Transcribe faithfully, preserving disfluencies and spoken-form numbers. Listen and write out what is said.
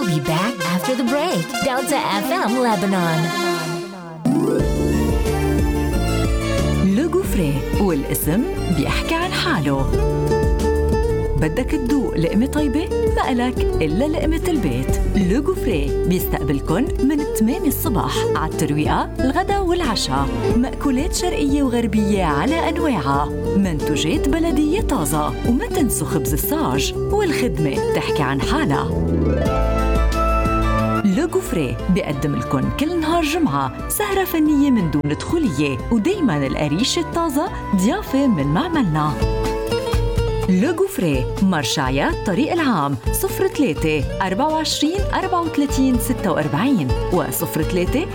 be back after the break. Delta إف إم Lebanon. لو غوفري، والاسم بيحكي عن حاله. بدك تدوق لقمة طيبة؟ ما إلك إلا لقمة البيت. لو غوفري بيستقبلكن من ثمانية الصبح على الترويقة، الغدا والعشاء. مأكولات شرقية وغربية على أنواعها، منتوجات بلدية طازة، وما تنسوا خبز الصاج، والخدمة تحكي عن حالها. لو غوفري بيقدم لكم كل نهار جمعة سهرة فنية من دون دخولية، ودايما القريش الطازة ضيافة من معملنا. لو غوفري، مرشعيات طريق العام، صفر ثلاثة أربعة وعشرين أربعة وثلاثين ستة وأربعين و صفر ثلاثة